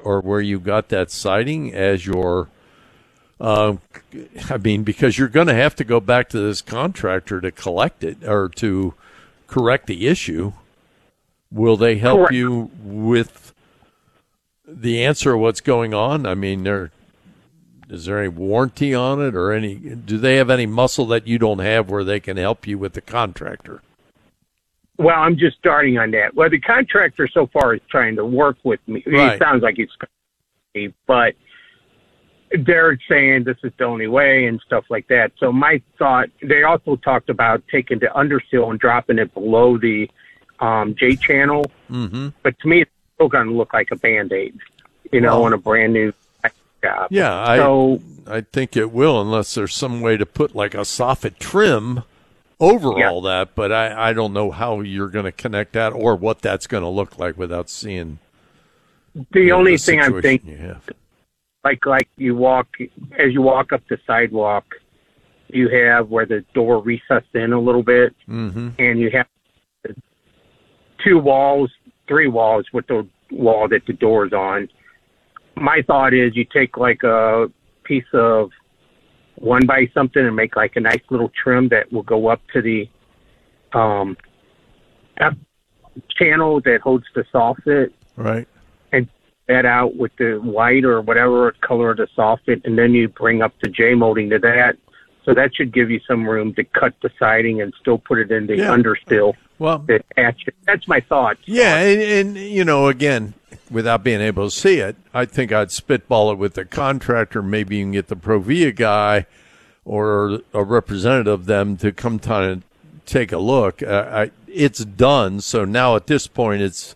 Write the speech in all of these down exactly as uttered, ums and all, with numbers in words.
or where you got that siding as your, uh, I mean, because you're going to have to go back to this contractor to collect it or to correct the issue. Will they help Correct. you with the answer of what's going on? I mean, there is there any warranty on it or any? Do they have any muscle that you don't have where they can help you with the contractor? Well, I'm just starting on that. Well, the contractor so far is trying to work with me. Right. It sounds like he's, but they're saying this is the only way and stuff like that. So my thought, they also talked about taking the undersill and dropping it below the um, J channel. Mm-hmm. But to me, it's still going to look like a Band-Aid, you know, Well, on a brand new job. Yeah, I so, I think it will, unless there's some way to put like a soffit trim over Yeah. all that. But I, I don't know how you're going to connect that or what that's going to look like without seeing. the you know, only the thing I'm situation thinking, you have. like like you walk as you walk up the sidewalk, you have where the door recessed in a little bit, Mm-hmm. and you have two walls, three walls with the wall that the door's on. My thought is you take like a piece of one by something and make like a nice little trim that will go up to the um up channel that holds the soffit, Right. and that out with the white or whatever color of the soffit, and then you bring up the J molding to that. So that should give you some room to cut the siding and still put it in the Yeah. understill. Well, That attach it. That's my thoughts. yeah, and, and, you know, again, without being able to see it, I think I'd spitball it with the contractor. Maybe you can get the Provia guy or a representative of them to come to take a look. Uh, I, it's done, so now at this point it's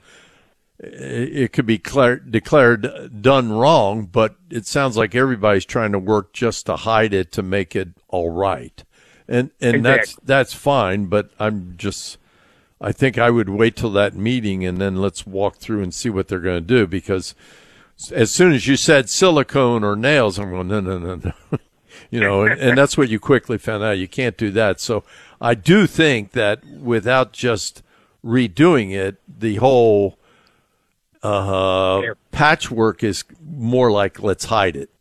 it could be declared, declared done wrong, but it sounds like everybody's trying to work just to hide it to make it all right. And and Exactly. that's that's fine, but I'm just I think I would wait till that meeting and then let's walk through and see what they're going to do, because as soon as you said silicone or nails, I'm going, no, no, no, no. You know, and, and that's what you quickly found out. You can't do that. So I do think that without just redoing it, the whole uh, patchwork is more like let's hide it.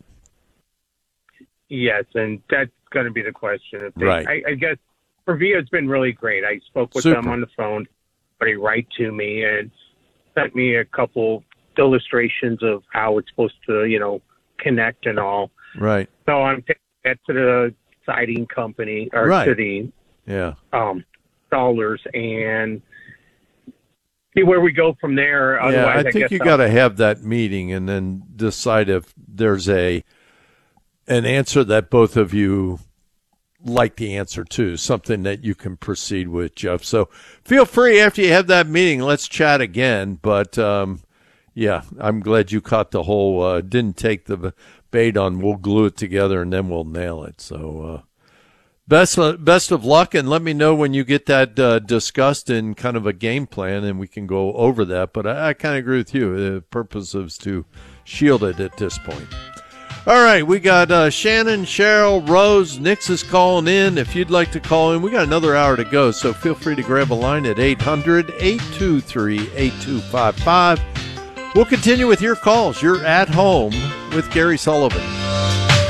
Yes, and that's going to be the question. If they, Right. I, I guess Previa's been really great. I spoke with Super. them on the phone. They write to me and sent me a couple illustrations of how it's supposed to, you know, connect and all. Right. So I'm taking that to the siding company or Right. to the Yeah. um, installers and see where we go from there. Yeah, Otherwise, I I, think guess you I'll- got to have that meeting and then decide if there's a an answer that both of you like the answer to, something that you can proceed with, Jeff. So feel free after you have that meeting, let's chat again. But um, yeah, I'm glad you caught the whole, uh, didn't take the bait on we'll glue it together and then we'll nail it. So uh, best, best of luck, and let me know when you get that uh, discussed in kind of a game plan and we can go over that. But I, I kind of agree with you. The purpose is to shield it at this point. All right, we got uh, Shannon, Cheryl, Rose, Nix is calling in. If you'd like to call in, we got another hour to go, so feel free to grab a line at eight hundred, eight two three, eight two five five. We'll continue with your calls. You're at home with Gary Sullivan.